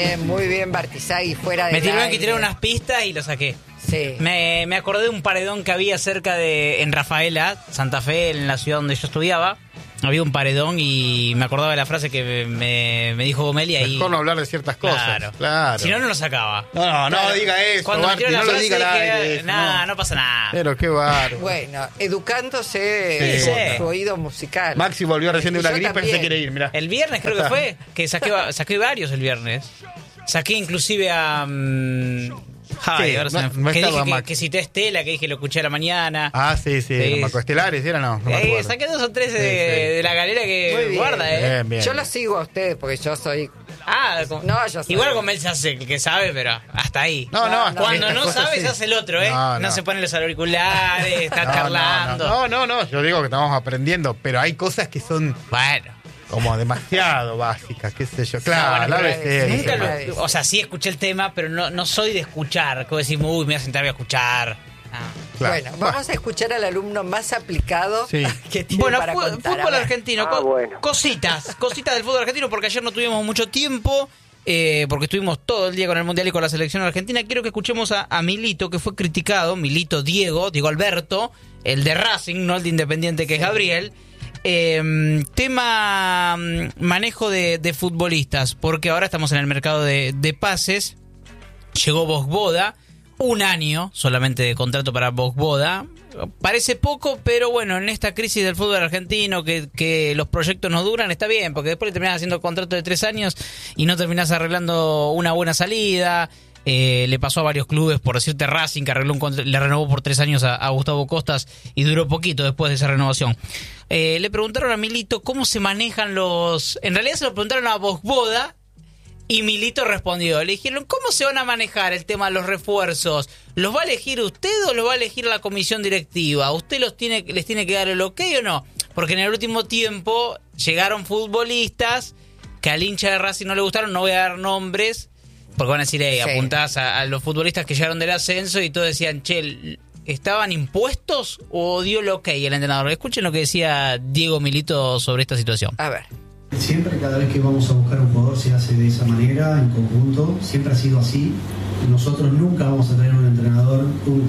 Muy bien, Bartizagui fuera de. Me tuvieron que tirar unas pistas y lo saqué. Sí. Me acordé de un paredón que había cerca en Rafaela, Santa Fe, en la ciudad donde yo estudiaba. Había un paredón y me acordaba de la frase que me dijo Gomeli ahí. Mejor no hablar de ciertas cosas. Claro. Si no, no lo sacaba. No diga eso, Cuando Barti, me tiró no la lo frase diga al dije, aire. no pasa nada. Pero qué bárbaro. Bueno, educándose con su oído musical. Maxi volvió recién de una Yo gripe y también. se quiere ir, mirá. El viernes creo que fue, que saqué varios el viernes. Saqué inclusive a... Sí, ahora no que estaba dije Max. que cité a Estela, que dije lo escuché a la mañana. Ah, sí. Marco Estelares, ¿era no? No me acuerdo. Saqué 2 o 3 de la galera Muy que bien. guarda, Bien. Yo lo sigo a ustedes porque yo soy. No, yo soy. igual con Mel se hace el que sabe, pero hasta ahí. No, Cuando estas no cosas sabe sí. se hace el otro, No. se ponen los auriculares, está charlando. No, yo digo que estamos aprendiendo, pero hay cosas que son Bueno. como demasiado básicas, qué sé yo. Claro, No, bueno, la pero ABC, nunca dice, o sea, sí escuché el tema, pero no soy de escuchar. Como decir, me voy a sentar a escuchar. claro. Bueno, vamos a escuchar al alumno más aplicado Sí. que tiene Bueno, para contar. A fútbol ver. argentino. Bueno. Cositas del fútbol argentino, porque ayer no tuvimos mucho tiempo, porque estuvimos todo el día con el Mundial y con la selección argentina. Quiero que escuchemos a Milito, que fue criticado, Diego Alberto, el de Racing, no el de Independiente, que es Gabriel. Tema manejo de futbolistas, porque ahora estamos en el mercado de pases. Llegó Vojvoda, 1 año solamente de contrato para Vojvoda. Parece poco, pero bueno, en esta crisis del fútbol argentino, que los proyectos no duran, está bien, porque después le terminás haciendo contrato de 3 años y no terminás arreglando una buena salida. Le pasó a varios clubes, por decirte Racing, que le renovó por 3 años a Gustavo Costas y duró poquito después de esa renovación. Le preguntaron a Milito cómo se manejan los... En realidad se lo preguntaron a Vojvoda y Milito respondió. Le dijeron, ¿cómo se van a manejar el tema de los refuerzos? ¿Los va a elegir usted o los va a elegir la comisión directiva? ¿Usted les tiene que dar el ok o no? Porque en el último tiempo llegaron futbolistas que al hincha de Racing no le gustaron, no voy a dar nombres, porque van a decir, apuntás a los futbolistas que llegaron del ascenso y todos decían, che, ¿estaban impuestos o dio el ok el entrenador? Escuchen lo que decía Diego Milito sobre esta situación. A ver. Siempre, cada vez que vamos a buscar un jugador se hace de esa manera, en conjunto, siempre ha sido así. Nosotros nunca vamos a traer un entrenador,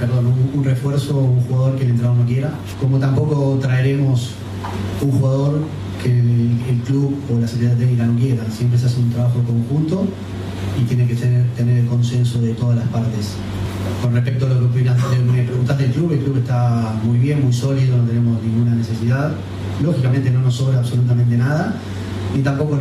un refuerzo o un jugador que el entrenador no quiera, como tampoco traeremos un jugador que el club o la Secretaría Técnica no quieran. Siempre se hace un trabajo conjunto y tiene que tener el consenso de todas las partes. Con respecto a lo que me preguntaste del club, el club está muy bien, muy sólido, no tenemos ninguna necesidad. Lógicamente no nos sobra absolutamente nada, ni tampoco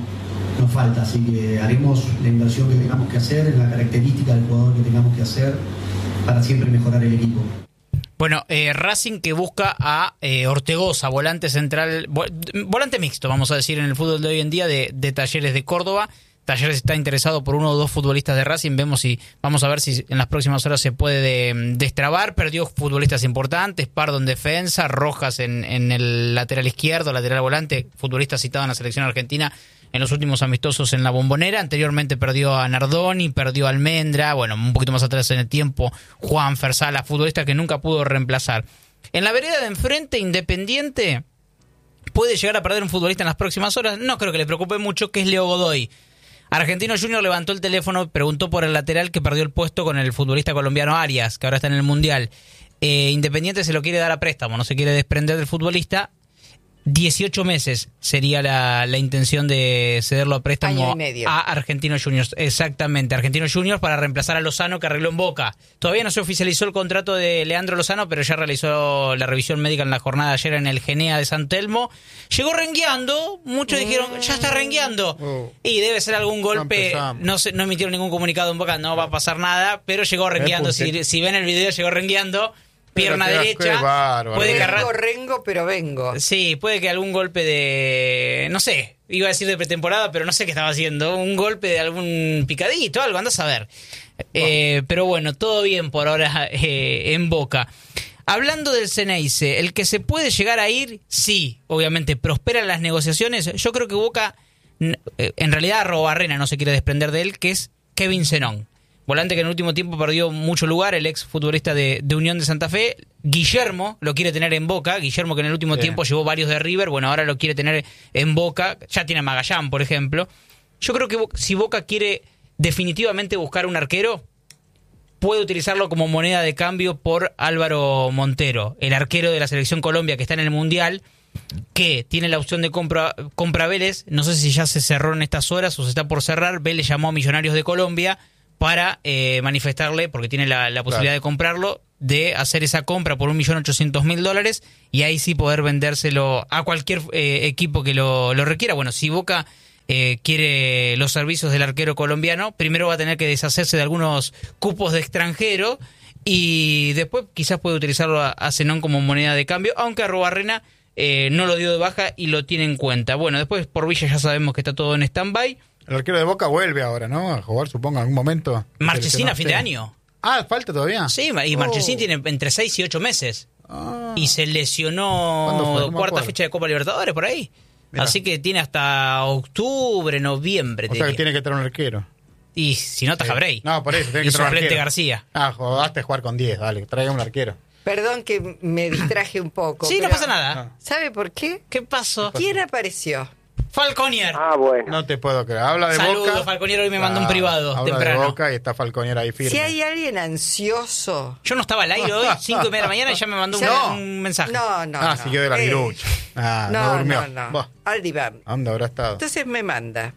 nos falta, así que haremos la inversión que tengamos que hacer, en la característica del jugador que tengamos que hacer para siempre mejorar el equipo. Bueno, Racing que busca a Ortegoza, volante central, volante mixto, vamos a decir, en el fútbol de hoy en día de Talleres de Córdoba. Talleres está interesado por 1 o 2 futbolistas de Racing. Vamos a ver si en las próximas horas se puede destrabar. Perdió futbolistas importantes, Pardo en defensa, Rojas en el lateral izquierdo, lateral volante, futbolista citado en la selección argentina en los últimos amistosos en la Bombonera. Anteriormente perdió a Nardoni, perdió a Almendra, bueno, un poquito más atrás en el tiempo, Juan Fersala, futbolista que nunca pudo reemplazar. En la vereda de enfrente, Independiente puede llegar a perder un futbolista en las próximas horas. No creo que le preocupe mucho, que es Leo Godoy. Argentino Junior levantó el teléfono, preguntó por el lateral que perdió el puesto con el futbolista colombiano Arias, que ahora está en el Mundial. Independiente se lo quiere dar a préstamo, no se quiere desprender del futbolista. 18 meses sería la intención de cederlo a préstamo. Año y medio. A Argentinos Juniors. Exactamente, Argentinos Juniors para reemplazar a Lozano, que arregló en Boca. Todavía no se oficializó el contrato de Leandro Lozano, pero ya realizó la revisión médica en la jornada de ayer en el Genea de San Telmo. Llegó rengueando, muchos dijeron, ya está rengueando. Y debe ser algún golpe, no emitieron ningún comunicado en Boca, no va a pasar nada, pero llegó rengueando. Si ven el video, llegó rengueando. Pierna derecha, puede que Rengo, pero vengo. Sí, puede que algún golpe de, no sé, iba a decir de pretemporada, pero no sé qué estaba haciendo, un golpe de algún picadito, algo, andás a ver. Pero bueno, todo bien por ahora en Boca. Hablando del Ceneice, el que se puede llegar a ir, sí, obviamente prosperan las negociaciones. Yo creo que Boca, en realidad Arrobarrena no se quiere desprender de él, que es Kevin Zenón. Volante que en el último tiempo perdió mucho lugar, el ex futbolista de Unión de Santa Fe. Guillermo lo quiere tener en Boca. Guillermo que en el último tiempo llevó varios de River. Bueno, ahora lo quiere tener en Boca. Ya tiene a Magallán, por ejemplo. Yo creo que si Boca quiere definitivamente buscar un arquero, puede utilizarlo como moneda de cambio por Álvaro Montero, el arquero de la Selección Colombia que está en el Mundial, que tiene la opción de compra Vélez. No sé si ya se cerró en estas horas o se está por cerrar. Vélez llamó a Millonarios de Colombia para manifestarle, porque tiene la posibilidad de comprarlo, de hacer esa compra por $1.800.000 y ahí sí poder vendérselo a cualquier equipo que lo requiera. Bueno, si Boca quiere los servicios del arquero colombiano, primero va a tener que deshacerse de algunos cupos de extranjero y después quizás puede utilizarlo a Zenón como moneda de cambio, aunque Arrobarrena no lo dio de baja y lo tiene en cuenta. Bueno, después por Villa ya sabemos que está todo en stand-by. El arquero de Boca vuelve ahora, ¿no? A jugar, supongo, en algún momento. Marchesín a fin de año. Ah, ¿falta todavía? Sí, y Marchesín tiene entre 6 y 8 meses. Y se lesionó cuarta fecha de Copa Libertadores, por ahí. Mirá. Así que tiene hasta octubre, noviembre. O sea que tiene que traer un arquero. Y si no, está Jabrey. No, por eso, tiene que traer un arquero. García. Jodaste jugar con 10, dale, traiga un arquero. Perdón que me distraje un poco. Sí, no pasa nada. ¿Sabe por qué? ¿Qué pasó? ¿Quién apareció? Falconier. Bueno. No te puedo creer. Habla de Saludos, Boca. Falconier hoy me mandó un privado habla temprano. De Boca y está Falconier ahí firme. Si hay alguien ansioso... Yo no estaba al aire hoy, 5:30 de la mañana, y ya me mandó un mensaje. No. Siguió de la Guirucha. No durmió. No. Al diván. ¿Dónde habrá estado? Entonces me manda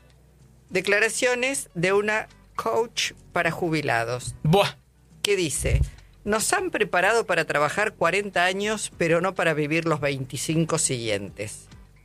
declaraciones de una coach para jubilados. Buah. Que dice: nos han preparado para trabajar 40 años, pero no para vivir los 25 siguientes.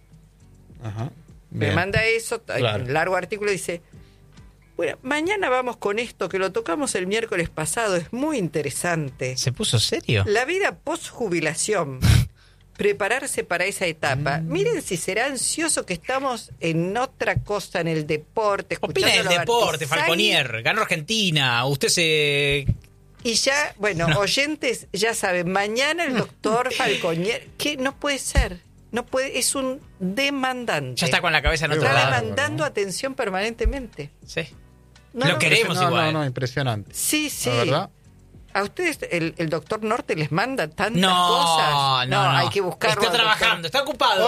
Ajá. Me manda eso, un largo artículo, dice: bueno, mañana vamos con esto que lo tocamos el miércoles pasado, es muy interesante. ¿Se puso serio? La vida post-jubilación, prepararse para esa etapa. Miren si será ansioso que estamos en otra cosa, en el deporte. Opina del deporte, Falconier, ganó Argentina, usted se... Y ya, bueno, oyentes ya saben, mañana el doctor Falconier, que no puede ser. No puede, es un demandante. Ya está con la cabeza en otro lado. Está demandando atención permanentemente. Sí. Lo queremos igual. No, impresionante. Sí. ¿La verdad? ¿A ustedes el doctor Norte les manda tantas cosas? No, hay que buscarlo. Está trabajando, está ocupado.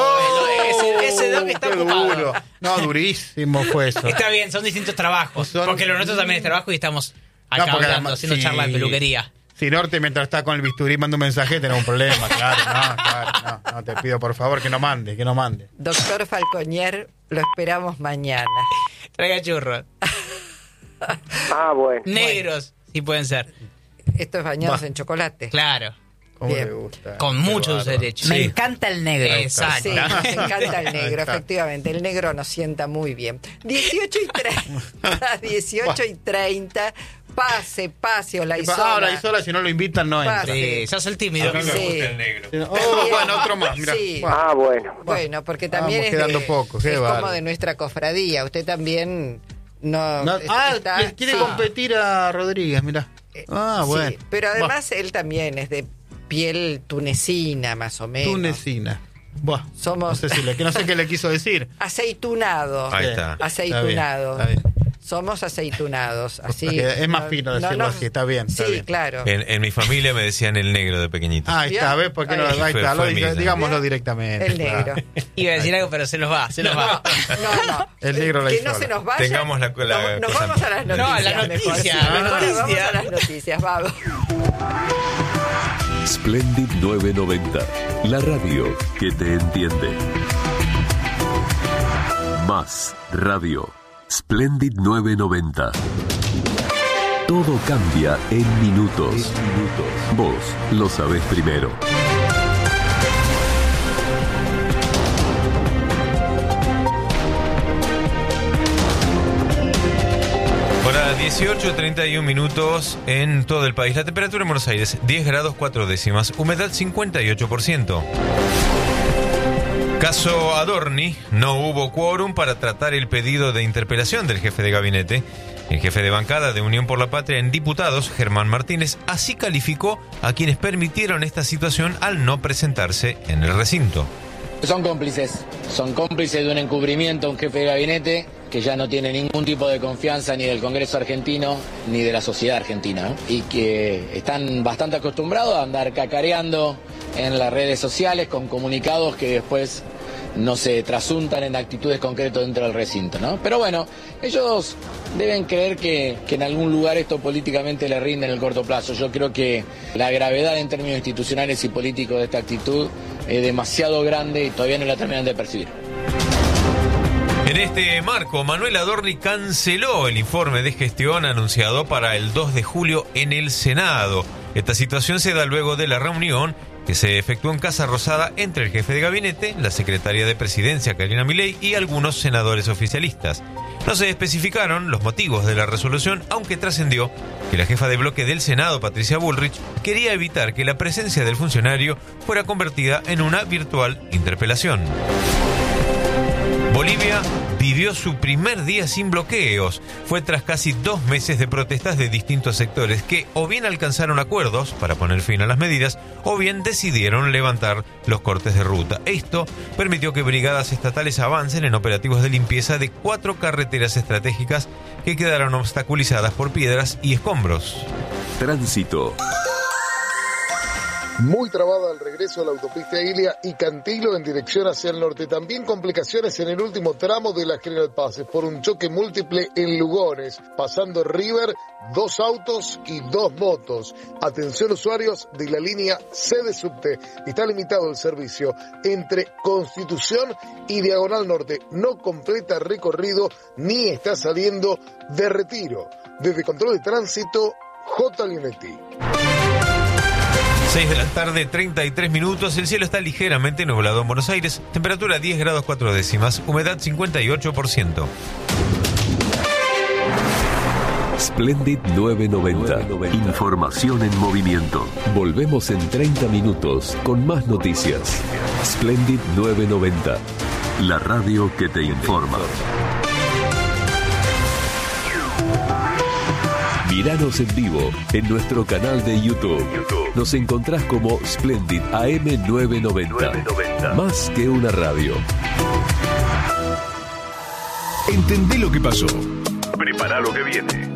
Ese doc está ocupado. Duro. No, durísimo fue eso. Está bien, son distintos trabajos. Porque lo nuestro también es trabajo y estamos acá hablando, haciendo charla de peluquería. Si Norte mientras está con el bisturí manda un mensaje, tenemos un problema, claro. No, te pido por favor que no mande. Doctor Falconier, lo esperamos mañana. Traiga churros. Bueno. Negros, sí pueden ser. Estos bañados en chocolate. Claro. ¿Cómo le gusta? Con mucho dulce de leche. Me encanta el negro. Exacto. Sí, nos encanta el negro, efectivamente. El negro nos sienta muy bien. 18:30. Pase, Olaizola. Olaizola, si no lo invitan, no entra. Sí, se hace el tímido. No le gusta el negro. Bueno, otro más, mira. Sí. Bueno, porque también es quedando poco, es como de nuestra cofradía. Usted también les quiere competir a Rodríguez, mirá. Bueno. Sí, pero además él también es de piel tunecina, más o menos. Tunecina. Somos... No sé qué le quiso decir. Aceitunado. Ahí está. Aceitunado. Está bien. Somos aceitunados. Así. Es más fino decirlo así, está bien. Sí, claro. En mi familia me decían el negro de pequeñito. Ahí está, ¿ves? ¿Por qué no? Ahí está, digámoslo directamente. El negro. Iba a decir algo, pero se nos va. No. El negro la que hizo. no se nos vaya. Tengamos la nos vamos a las noticias. No, a la noticia. Vamos a las noticias, vamos. Splendid 990, la radio que te entiende. Más radio. Splendid 990. Todo cambia en minutos. Vos lo sabés primero. Hora 18:31 en todo el país. La temperatura en Buenos Aires, 10 grados 4 décimas. Humedad 58%. Caso Adorni, no hubo quórum para tratar el pedido de interpelación del jefe de gabinete. El jefe de bancada de Unión por la Patria en diputados, Germán Martínez, así calificó a quienes permitieron esta situación al no presentarse en el recinto. Son cómplices de un encubrimiento a un jefe de gabinete que ya no tiene ningún tipo de confianza ni del Congreso argentino ni de la sociedad argentina, ¿no? Y que están bastante acostumbrados a andar cacareando en las redes sociales con comunicados que después no se trasuntan en actitudes concretas dentro del recinto, ¿no? Pero bueno, ellos deben creer que en algún lugar esto políticamente le rinde en el corto plazo. Yo creo que la gravedad en términos institucionales y políticos de esta actitud es demasiado grande y todavía no la terminan de percibir. En este marco, Manuel Adorni canceló el informe de gestión anunciado para el 2 de julio en el Senado. Esta situación se da luego de la reunión que se efectuó en Casa Rosada entre el jefe de gabinete, la secretaria de Presidencia, Karina Milei, y algunos senadores oficialistas. No se especificaron los motivos de la resolución, aunque trascendió que la jefa de bloque del Senado, Patricia Bullrich, quería evitar que la presencia del funcionario fuera convertida en una virtual interpelación. Bolivia vivió su primer día sin bloqueos. Fue tras casi 2 meses de protestas de distintos sectores que o bien alcanzaron acuerdos para poner fin a las medidas o bien decidieron levantar los cortes de ruta. Esto permitió que brigadas estatales avancen en operativos de limpieza de 4 carreteras estratégicas que quedaron obstaculizadas por piedras y escombros. Tránsito. Muy trabada al regreso a la autopista Ilia y Cantilo en dirección hacia el norte. También complicaciones en el último tramo de la General Paz por un choque múltiple en Lugones. Pasando River, 2 autos y 2 motos. Atención usuarios de la línea C de subte. Está limitado el servicio entre Constitución y Diagonal Norte. No completa recorrido ni está saliendo de Retiro. Desde Control de Tránsito, J. Lionetti. 6 de la tarde, 33 minutos. El cielo está ligeramente nublado en Buenos Aires. Temperatura 10 grados 4 décimas. Humedad 58%. Splendid 990. Información en movimiento. Volvemos en 30 minutos con más noticias. Splendid 990. La radio que te informa. Míranos en vivo en nuestro canal de YouTube. Nos encontrás como Splendid AM990. Más que una radio. Entendé lo que pasó. Prepara lo que viene.